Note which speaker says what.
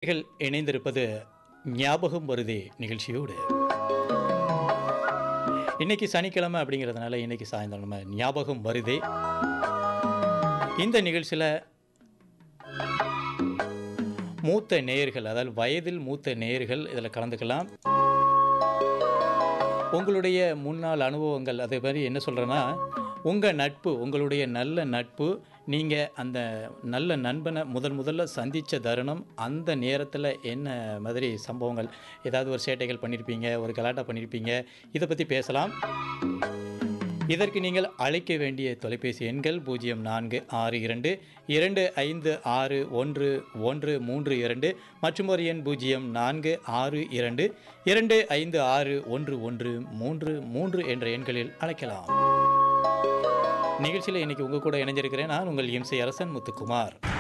Speaker 1: நேர்கள் இணைந்திருப்பது ஞாபகம் வருதே நிகழ்ச்சியோடு. இன்னைக்கு சனிக்கிழமை அப்படிங்கிறதுனால இன்னைக்கு சாயந்தரம் நம்ம ஞாபகம் வருதே இந்த நிகழ்ச்சியில் மூத்த நேயர்கள், அதாவது வயதில் மூத்த நேயர்கள் இதில் கலந்துக்கலாம். உங்களுடைய முன்னாள் அனுபவங்கள், அதே மாதிரி என்ன சொல்கிறேன்னா, உங்கள் நட்பு, உங்களுடைய நல்ல நட்பு, நீங்கள் அந்த நல்ல நண்பனை முதல்ல சந்தித்த தருணம், அந்த நேரத்தில் என்ன மாதிரி சம்பவங்கள், ஏதாவது ஒரு சேட்டைகள் பண்ணியிருப்பீங்க, ஒரு கலாட்டா பண்ணியிருப்பீங்க, இதை பற்றி பேசலாம். இதற்கு நீங்கள் அழைக்க வேண்டிய தொலைபேசி எண்கள் 0462 2561 132 மற்றும் ஒரு எண் 0462 256 1133 என்ற எண்களில் அழைக்கலாம். நிகழ்ச்சியில் இன்னைக்கு உங்கள் கூட இணைஞ்சிருக்கிறேன் நான் உங்கள் எம்சி அரசன் முத்துக்குமார்.